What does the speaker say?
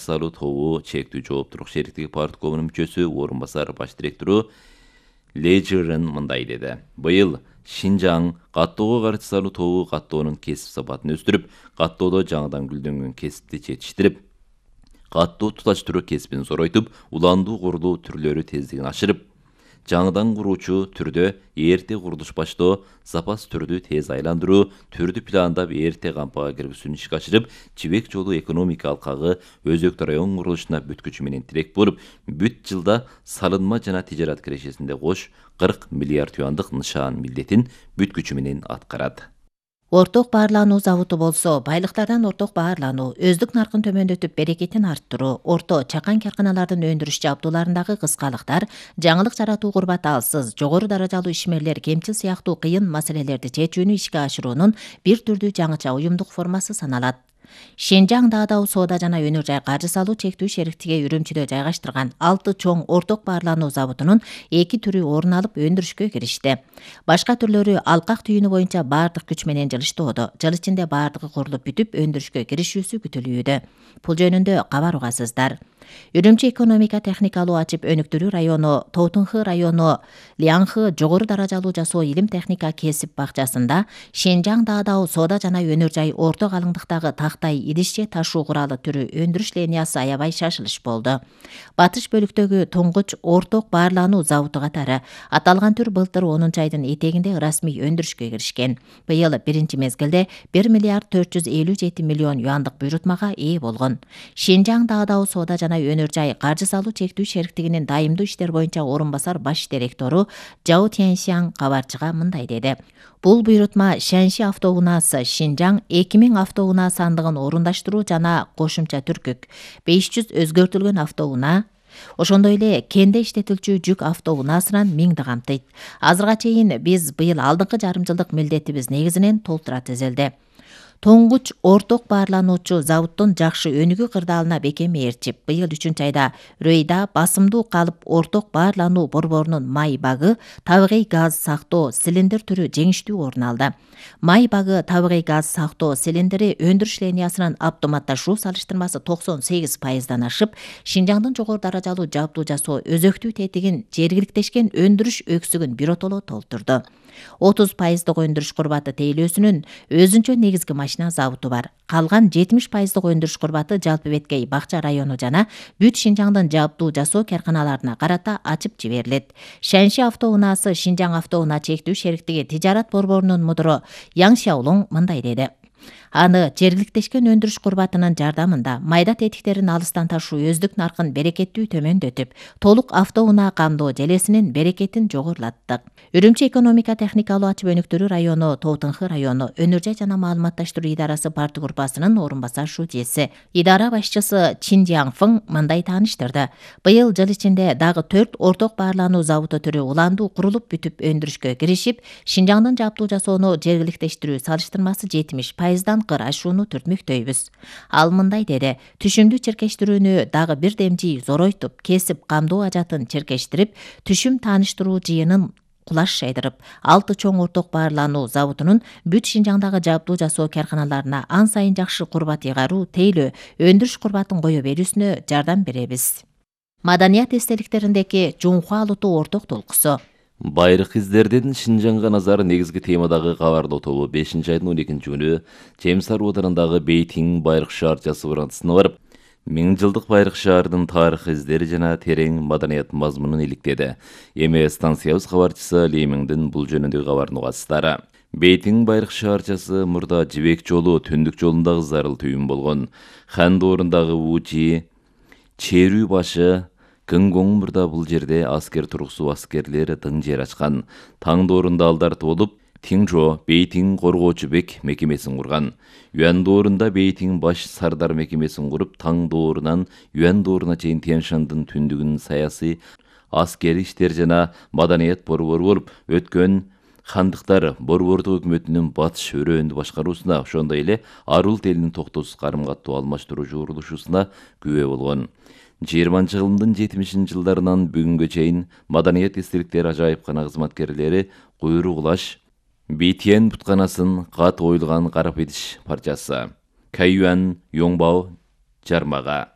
каржы салуу тобу чектүү жооптуулук шериктиги парткомунун мүчөсү, орун басар баш директору Лежерен мындай деди. Быйыл Шинжаң каттоого каржы салуу тобу каттоонун кесип сапатын өстүрүп, каттоодо жаңыдан гүлдөнгөн кесипти жетиштирип, каттоо туташтыруу кесибин зоройтуп, уландуу курулуу түрлөрү тездигин ашырып, жаңыдан куруучу түрдө эрте курулуш баштоо, запас түрдү тез айландыруу, түрдү пландап эрте кампага киргизүүнү ишке ашырып, жибек жолу экономика алкагы өзөктү район курулушуна бүткүчү менен тирек болуп, бүт жылда салынма жана тижарат кирешесинде кош 40 миллиард юандык нышан милдетин бүткүчү менен аткарат. Орток баарлануу заводу болсо, байлыктардан орток баарлануу, өздүк наркын төмөндөтүп берекетин арттыруу, орто чакан карканалардын өндүрүш жабдууларындагы кыскалыктар, жаңылык жаратуу курбаты алсыз, жогору даражалуу ишмерлер кемчил сыяктуу кыйын маселелерди чечүүнү ишке ашыруунун бир түрдүү жаңыча уюмдук формасы саналат. Шинжаң Даадау соода жана өнөр жай каржы салуу чектүү шериктиги Үрүмчүдө жайгаштырган 6 чоң орток баарлануу заводунун 2 түрү орун алып өндүрүшкө киришти. Башка түрлөрү алкак түйүнү боюнча баардык күч менен жылыштоодо. Жыл ичинде баардыгы курулуп бүтүп өндүрүшкө киришүүсү күтүлүүдө. Бул жөнүндө кабар угасыздар. Үрүмчү экономика техникалуу ачып өнүктүрүү району, Тоутунхы району Лиаңхы жогору даражалуу жасоо илим техника кесип бакчасында Шинжаң Даадау соода жана өнөр жай орто калыңдыктагы тактай идишче ташуу куралы түрү өндүрүш линиясы аябай шашылыш болду. Батыш бөлүктөгү туңгуч орток баарлануу заводу катары аталган түр былтыр 10 айдын этегинде расмий өндүрүшкө киришкен. Быйыл биринчи мезгилде 1 миллиард 457 миллион юандык буйрутмага ээ болгон. Шинжаң Даадау соода жана өнөр жай каржы салуу чектүү шериктигинин дайымдуу иштер боюнча орун басар баш директору Жао Тяньсяң кабарчыга мындай деди. Бул буйрутма Шаньши автоунаасы Шинжаң 2000 автоунаа сандыгын орундаштыруу жана кошумча түркүк 500 өзгөртүлгөн автоунаа, ошондой эле кенде иштетилчү жүк автоунаасынан 1000ди камтыйт. Азырга чейин биз быйыл алдыңкы жарым жылдык милдетибиз негизинен толтура түзөлдү. Тоңгуч орток баарлануучу заводдун жакшы өнүгүү кырдаалына бекем ээрчип, быйыл 3-айда Рөйда басымдуу калып орток баарлануу борборунун май багы табигый газ сактоо цилиндр түрү жеңиштүү орун алды. Май багы табигый газ сактоо цилиндри өндүрүш линиясынын автоматташуу салыштырмасы 98%дан ашып, Шинжаңдын жогору даражалуу жабдуу жасоо өзөктүү тетигин жергиликтешкен өндүрүш өксүгүн биротоло толтурду. 30% өндүрүш курбаты тейлөөсүнүн өзүнчө негизги машина заводу бар. Калган 70% өндүрүш курбаты Жалпы Беткей Бакча району жана бүт Шинжаңдын жабдуу жасоо карканаларына карата ачып жиберилет. Шаньши автоунаасы Шинжаң автоунаа чектүү шериктиги тижарат борборунун мудуру Яң Шаолоң мындай деди. Аны жергиликтешкен өндүрүш курбатынын жардамында майда тетиктерин алыстан ташуу өздүк наркын берекеттүү төмөндөтүп, толук автоунаа камдоо желесинин берекетин жогорулаттык. Үрүмчү экономика техникалуу ачып өнүктүрүү району, Тоутунхы району өнөр жай жана маалыматташтыруу идарасы парты группасынын орун басар шүүжеси, идара башчысы Чин Жиаңфың мындай тааныштырды. Быйыл жыл ичинде дагы 4 орток баарлануу заводу түрү уландуу курулуп бүтүп өндүрүшкө киришип, Шинжаңдын жабдуу жасоону жергиликтештирүү салыштырмасы 70%дан ашууну түртмөктөйбүз. Ал мындай деди. Түшүмдү чиркештирүүнү дагы бир демжи зоройтуп, кесип камдоо ажатын чиркештирип, түшүм тааныштыруу жыйынын кулаш жайдырып, 6 чоң орток баарлануу заводунун бүт Шинжаңдагы жабдуу жасоо карканаларына ан сайын жакшы курбат ыйгаруу, тейлөө, өндүрүш курбатын кое берүүсүнө жардам беребиз. Маданият эстеликтериндеги Жунхуа Алутуу орток толкусу. Байрак издерден Шинжаңга назар негизги темадагы кабарлоо тобу 5-айдын 12-күнү Темсар оодарындагы Бейтиң байрак шаарчасы барантысына барып, 1000 жылдык байрак шаардын тарых издери жана терең маданият мазмунун иликтеди. Эми станциябыз кабарчысы Лемиңдин бул жөнүндөгү кабарын угасыздар. Бейтиң байрак шаарчасы мурда жибек жолу түндүк жолундагы зарыл түйүн болгон. Хан доорундагы Учи, Черүү башы, Кынгоң мурда бул жерде аскер тургусуу аскерлер тың жер ачкан. Таң доорунда алдарты болуп, Тиңжо Бейтиң коргоочу бек мекемесин курган. Юан доорунда Бейтиң баш сардар мекемесин куруп, Таң доорунан Юан доорuna чейин Тянь-Шандын түндүгүнүн саясий, аскери иштер жана маданият борбору болуп өткөн хандыктар борбордук өкмөтүнүн батыш өрөөндү башкаруусуна, ошондой эле Арулт элинин токтосуз карым-каттоо алмаштыруу журулушусуна күбө болгон. 20-жылдын 70-жылдарынан бүгүнгө чейин маданият эстеликтер ажайыпкана кызматкерлери куйрук улаш, Битиен бутканасын кат оюлган карап идиш парчасы, Кайюан Йоңбао жармага,